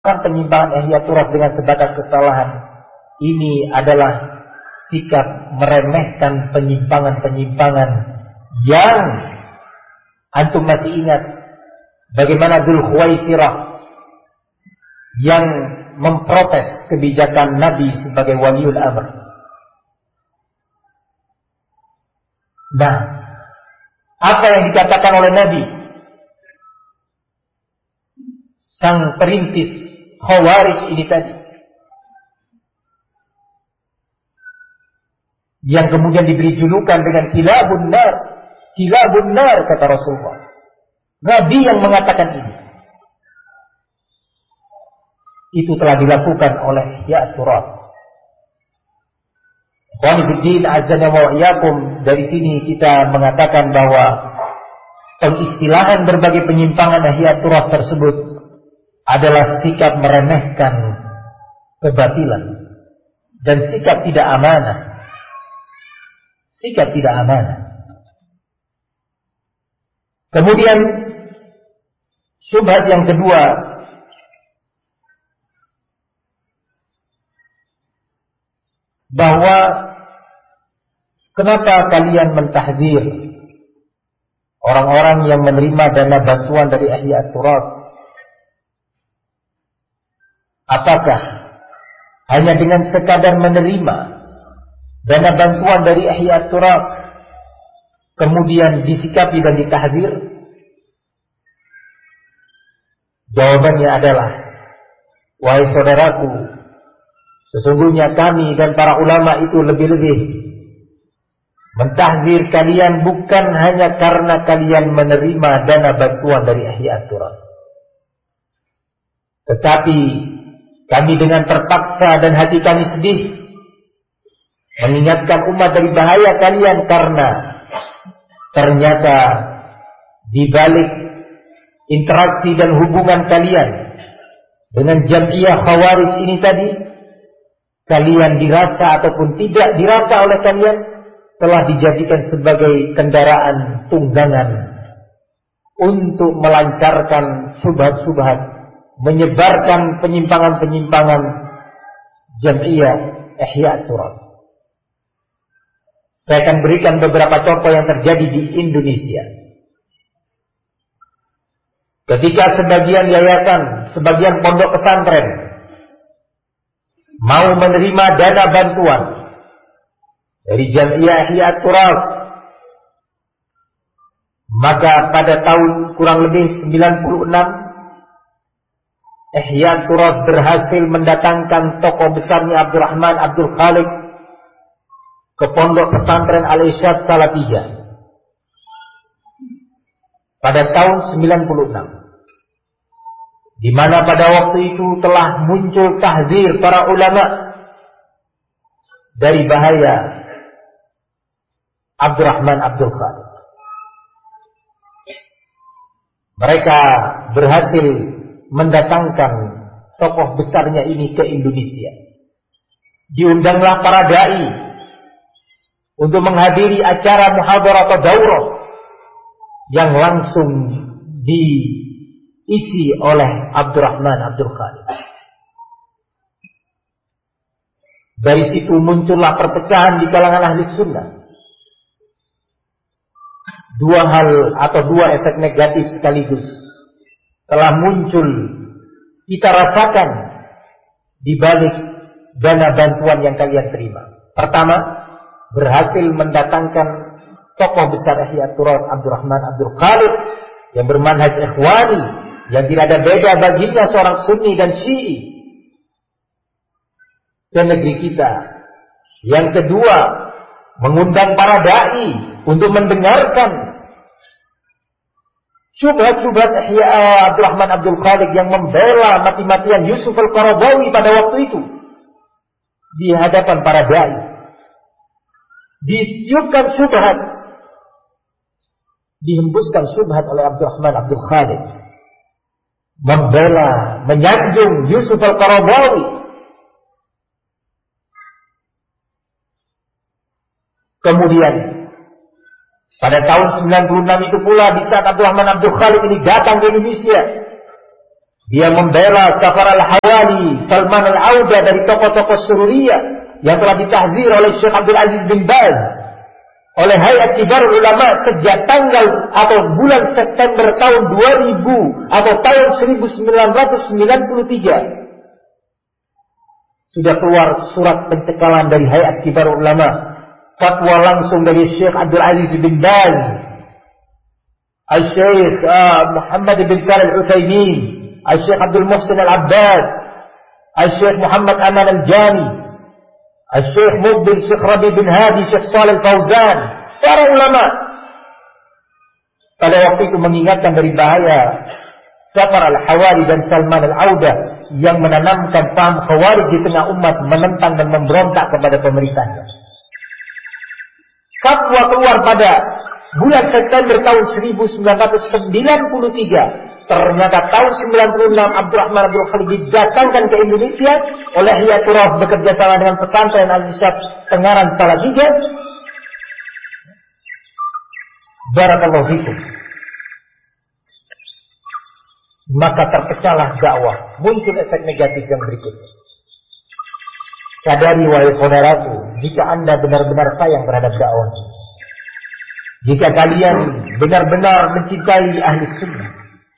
penyimpangan Ihya Turath dengan sebatas kesalahan. Ini adalah sikap meremehkan penyimpangan-penyimpangan yang antum masih ingat bagaimana Dzul Khuwaisirah yang memprotes kebijakan Nabi sebagai waliul amr. Nah, apa yang dikatakan oleh Nabi, sang perintis Khawarij ini tadi, yang kemudian diberi julukan dengan kilabun nar kata Rasulullah. Nabi yang mengatakan ini. Itu telah dilakukan oleh Ihya Turath. Ikhwani fiddin, azza wa iyyakum, dari sini kita mengatakan bahwa pengistilahan berbagai penyimpangan Ihya Turath tersebut adalah sikap meremehkan kebatilan dan sikap tidak amanah. Sikap tidak amanah. Kemudian syubhat yang kedua, bahwa kenapa kalian mentahdzir orang-orang yang menerima dana bantuan dari Ihya Turath? Apakah hanya dengan sekadar menerima dana bantuan dari Ihya Turath kemudian disikapi dan ditahdzir? Jawabannya adalah, wahai saudaraku, sesungguhnya kami dan para ulama itu lebih-lebih mentahdzir kalian bukan hanya karena kalian menerima dana bantuan dari Ihya Turath, tetapi kami dengan terpaksa dan hati kami sedih mengingatkan umat dari bahaya kalian, karena ternyata di balik interaksi dan hubungan kalian dengan Jam'iyah Khawarij ini tadi, kalian dirasa ataupun tidak dirasa oleh kalian telah dijadikan sebagai kendaraan tunggangan untuk melancarkan syubhat-syubhat, menyebarkan penyimpangan-penyimpangan Jam'iyah Ihya Turath. Saya akan berikan beberapa contoh yang terjadi di Indonesia. Ketika sebagian yayasan, sebagian pondok pesantren mau menerima dana bantuan dari Jam'iyah Ihya Turath, maka pada tahun kurang lebih 96 Ihya Turath berhasil mendatangkan tokoh besarnya Abdurrahman Abdul Khaliq ke pondok pesantren Al-Irsyad Salafiyah pada tahun 96, di mana pada waktu itu telah muncul tahdzir para ulama dari bahaya Abdurrahman Abdul Khaliq. Mereka berhasil mendatangkan tokoh besarnya ini ke Indonesia. Diundanglah para dai untuk menghadiri acara muhadharah atau daurah yang langsung diisi oleh Abdurrahman Abdul Khaliq. Dari situ muncullah perpecahan di kalangan ahli sunnah. Dua efek negatif sekaligus telah muncul, kita rasakan di balik dana bantuan yang kalian terima. Pertama, berhasil mendatangkan tokoh besar Ihya Turath Abdurrahman Abdul Khaliq yang bermanhaj ikhwani, yang tidak ada beda baginya seorang Sunni dan Syi'i ke negeri kita. Yang kedua, mengundang para dai untuk mendengarkan syubhat-syubhat Ihya Abdurrahman Abdul Khaliq yang membela mati-matian Yusuf Al-Qaradawi pada waktu itu di hadapan para dai. Ditiupkan syubhat, dihembuskan syubhat oleh Abdurrahman Abdul Khaliq, membela, menyanjung Yusuf Al-Qaradawi. Kemudian pada tahun 96 itu pula, di saat Abdurrahman Abdul Khaliq ini datang ke Indonesia, Dia membela Safar al-Hawali, Salman al-Auda dari tokoh-tokoh Sururiyah yang telah ditahzir oleh Syekh Abdul Aziz bin Baz, oleh Hayat Kibar Ulama sejak tanggal atau bulan September tahun 2000 atau tahun 1993. Sudah keluar surat pencekalan dari Hayat Kibar Ulama, fatwa langsung dari Syekh Abdul Aziz bin Baz, Al-Syekh Muhammad bin Salih Al-Utsaimin, Al-Syekh Abdul Muhsin Al-Abbad, Al-Syekh Muhammad Aman Al-Jami, Al-Syekh Muqbil, Syekh Rabi bin Hadi, Syekh Shalih Fauzan, para ulama pada waktu itu mengingatkan dari bahaya Safar al-Hawali dan Salman al-Auda yang menanamkan paham khawarij di tengah umat, menentang dan memberontak kepada pemerintahnya. Fatwa keluar pada bulan September tahun 1993. Ternyata tahun 96 Abdurrahman Abdul Khalid didatangkan ke Indonesia oleh Hiyaturah bekerja sama dengan pesantren Al-Isyaf Tengaran Salatiga. Barakallahu fikum. Maka terpecahlah dakwah, muncul efek negatif yang berikut. Sadari wahai saudaraku, jika Anda benar-benar sayang terhadap dakwah, jika kalian benar-benar mencintai ahli sunnah,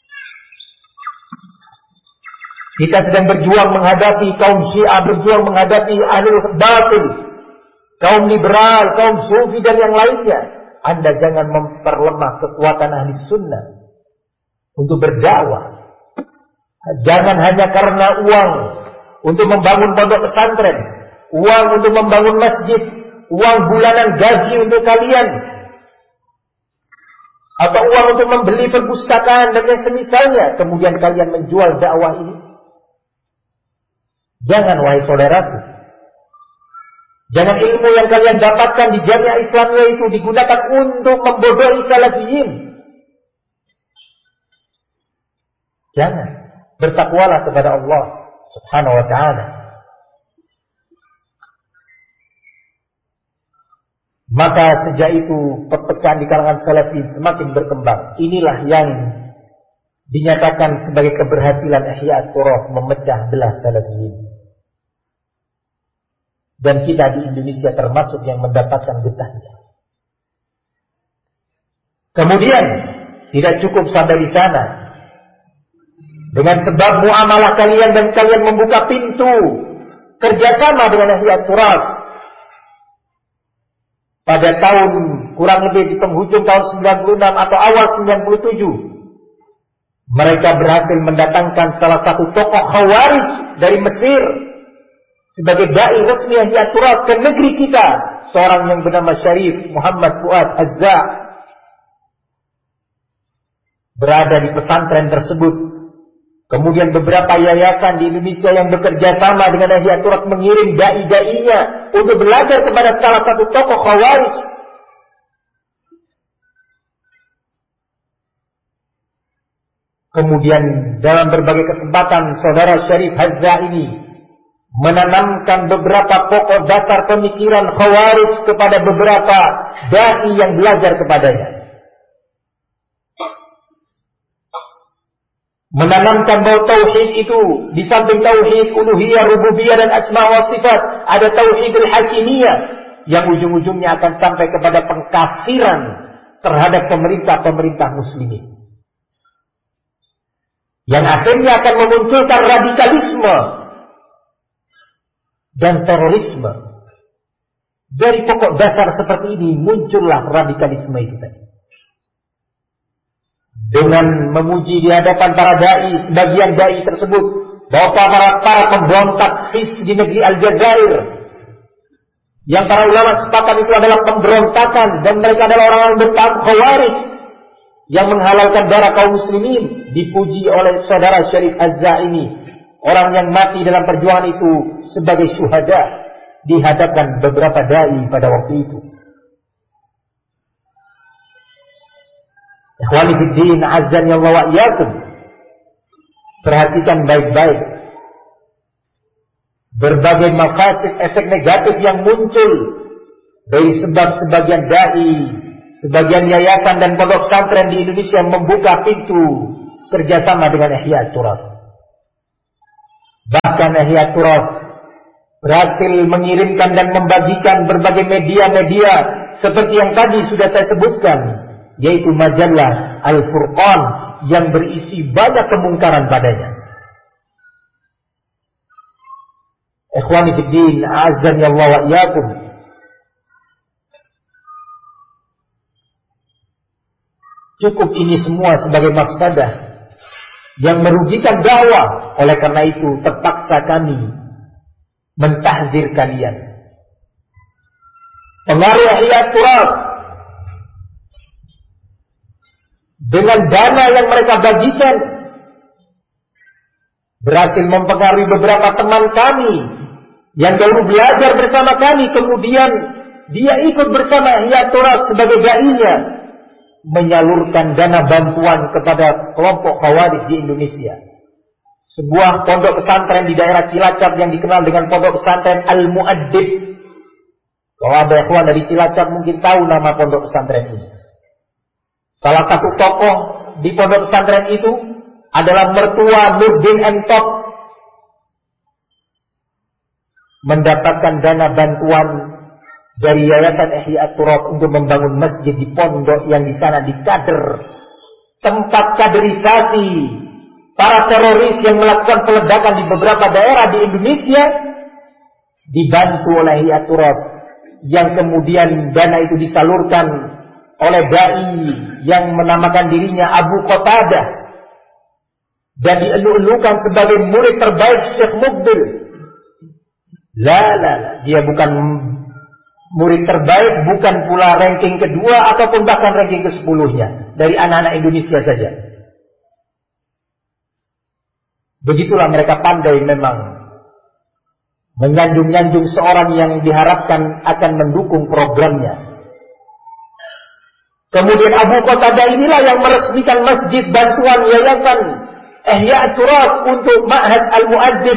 kita sedang berjuang menghadapi kaum Syiah, berjuang menghadapi ahli batil, kaum liberal, kaum sufi dan yang lainnya. Anda jangan memperlemah kekuatan ahli sunnah untuk berdakwah. Jangan hanya karena uang untuk membangun pondok pesantren, uang untuk membangun masjid, uang bulanan gaji untuk kalian, atau uang untuk membeli perpustakaan dan yang semisalnya, kemudian kalian menjual dakwah ini. Jangan, wahai saudaraku. Jangan ilmu yang kalian dapatkan di Jamiah Islamiyah itu digunakan untuk membodohi salafiyin. Jangan. Bertakwalah kepada Allah Subhanahu wa ta'ala. Maka sejak itu perpecahan di kalangan salafi semakin berkembang. Inilah yang dinyatakan sebagai keberhasilan Ihya Turaf memecah belah salafiyin. Dan kita di Indonesia termasuk yang mendapatkan getahnya. Kemudian tidak cukup sampai di sana. Dengan sebab muamalah kalian dan kalian membuka pintu kerjasama dengan Ihya Turaf. Pada tahun kurang lebih di penghujung tahun 96 atau awal 97, mereka berhasil mendatangkan salah satu tokoh khawarij dari Mesir sebagai dai resmi Ihya Turaf ke negeri kita, seorang yang bernama Syarif Muhammad Fuad Hazza. Berada di pesantren tersebut. Kemudian beberapa yayasan di Indonesia yang bekerja sama dengan Ihya Turaf mengirim dai-dainya untuk belajar kepada salah satu tokoh khawarij. Kemudian dalam berbagai kesempatan saudara Syarif Hazza ini menanamkan beberapa pokok dasar pemikiran khawarij kepada beberapa dai yang belajar kepadanya. Menanamkan bahwa tauhid itu di samping tauhid uluhiyah, rububiyah dan asma wa sifat, ada tauhidul hakimiyah yang ujung-ujungnya akan sampai kepada pengkafiran terhadap pemerintah-pemerintah muslimin. Yang akhirnya akan memunculkan radikalisme dan terorisme. Dari pokok dasar seperti ini muncullah radikalisme itu tadi. Dengan memuji di hadapan para dai, sebagian dai tersebut bahwa para pemberontak Hizb di negeri Aljazair, yang para ulama sepakat itu adalah pemberontakan dan mereka adalah orang-orang bertahap khawarij yang menghalalkan darah kaum muslimin, dipuji oleh saudara Syarif Hazza ini, orang yang mati dalam perjuangan itu sebagai syuhada di hadapan beberapa dai pada waktu itu. Ikhwani fiddin, azzani Allah wa iyyakum. Perhatikan baik-baik berbagai mafasid, efek negatif yang muncul dari sebab sebagian dai, sebagian yayasan dan pondok pesantren di Indonesia membuka pintu kerjasama dengan Ihya Turaf. Bahkan Ihya Turas berhasil mengirimkan dan membagikan berbagai media-media seperti yang tadi sudah saya sebutkan, yaitu majalah Al-Furqan yang berisi banyak kemungkaran padanya. Ikhwani fid din, a'azzani Allah wa iyyakum. Cukup ini semua sebagai mafsadah yang merugikan dakwah. Oleh karena itu terpaksa kami mentahzir kalian. Pengaruh Ihya Turas dengan dana yang mereka bagikan berhasil mempengaruhi beberapa teman kami yang dahulu belajar bersama kami, kemudian dia ikut bersama Ihya Turas sebagai dai-nya, menyalurkan dana bantuan kepada kelompok Khawarij di Indonesia. Sebuah pondok pesantren di daerah Cilacap yang dikenal dengan pondok pesantren Al-Mu'addib. Kalau ada ikhwan dari Cilacap mungkin tahu nama pondok pesantren ini. Salah satu tokoh di pondok pesantren itu adalah mertua Nurdin M. Top, mendapatkan dana bantuan dari Yayasan Ihya Turas untuk membangun masjid di pondok yang di sana dikader, tempat kaderisasi para teroris yang melakukan peledakan di beberapa daerah di Indonesia, dibantu oleh Ihya Turas, yang kemudian dana itu disalurkan oleh dai yang menamakan dirinya Abu Qatadah dan dielu-elukan sebagai murid terbaik Syekh Mukbil. Dia bukan murid terbaik, bukan pula ranking kedua ataupun bahkan ranking ke-10-nya dari anak-anak Indonesia saja. Begitulah mereka pandai memang menyanjung-nyanjung seorang yang diharapkan akan mendukung programnya. Kemudian Abu Qatadah inilah yang meresmikan masjid bantuan Yayasan Ihya Turas untuk Ma'had Al-Mu'addib,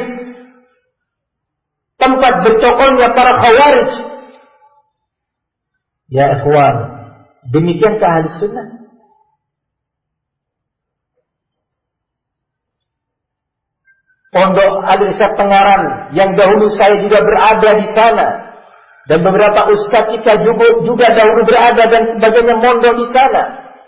tempat bercokolnya para Khawarij. Ya ikhwan, demikiankah ahli sunnah? Pondok Al-Irsyad Tengaran yang dahulu saya juga berada di sana, dan beberapa ustaz kita juga dahulu berada dan sebagainya mondok di sana.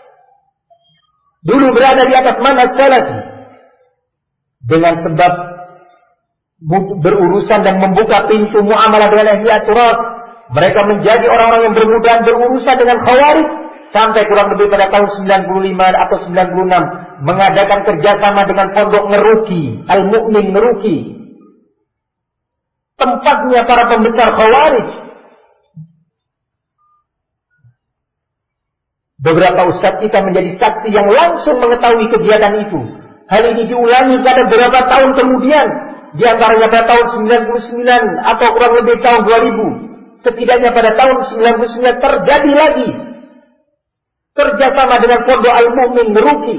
Dulu berada di atas manhaj salafi. Dengan sebab berurusan dan membuka pintu muamalah dengan Ihya Turas, mereka menjadi orang-orang yang bermudahan berurusan dengan Khawarij sampai kurang lebih pada tahun 95 atau 96 mengadakan kerjasama dengan pondok Ngeruki, Al-Mu'min Ngeruki, tempatnya para pembesar Khawarij. Beberapa ustaz kita menjadi saksi yang langsung mengetahui kegiatan itu. Hal ini diulangi pada beberapa tahun kemudian, di antaranya pada tahun 99 atau kurang lebih tahun 2000. Setidaknya pada tahun 99 terjadi lagi kerjasama dengan pondok Al-Mu'min Ngeruki.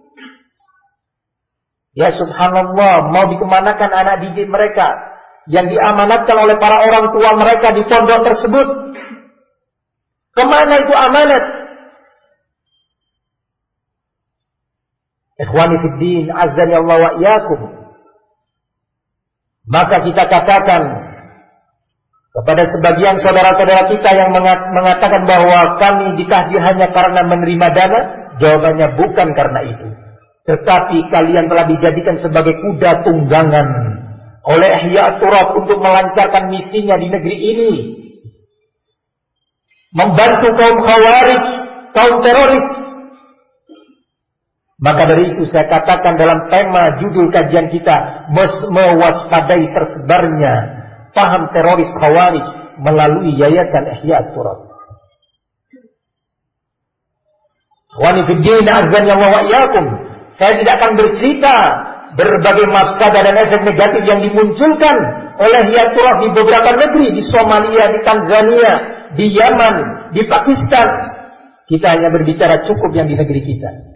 Ya subhanallah, mau dikemanakan anak didik mereka yang diamanatkan oleh para orang tua mereka di pondok tersebut? Kemana itu amanat? Ikhwani fid din, azzani Allah wa iyyakum. Maka kita katakan kepada sebagian saudara-saudara kita yang mengatakan bahwa kami ditahdir hanya karena menerima dana, jawabannya bukan karena itu. Tetapi kalian telah dijadikan sebagai kuda tunggangan oleh Ihya Turas untuk melancarkan misinya di negeri ini, membantu kaum Khawarij, kaum teroris. Maka dari itu saya katakan dalam tema judul kajian kita, mewaspadai tersebarnya paham teroris Khawarij melalui Yayasan Ihya Turas. Ikhwani fid din, azan ya Allah wa iyyakum. Saya tidak akan bercerita berbagai mafsadah dan efek negatif yang dimunculkan oleh Ihya Turas di beberapa negeri, di Somalia, di Tanzania, di Yaman, di Pakistan. Kita hanya berbicara cukup yang di negeri kita.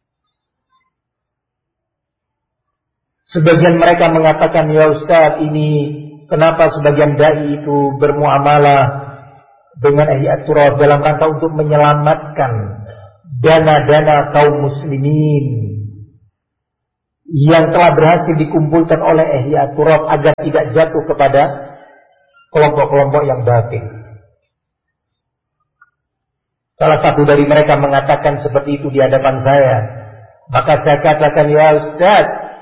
Sebagian mereka mengatakan, ya Ustaz, ini kenapa sebagian dai itu bermuamalah dengan Ihya Turas dalam rangka untuk menyelamatkan dana-dana kaum muslimin. yang telah berhasil dikumpulkan oleh Ihya Turab agar tidak jatuh kepada kelompok-kelompok yang batil. Salah satu dari mereka mengatakan seperti itu di hadapan saya. Maka saya katakan, ya Ustaz,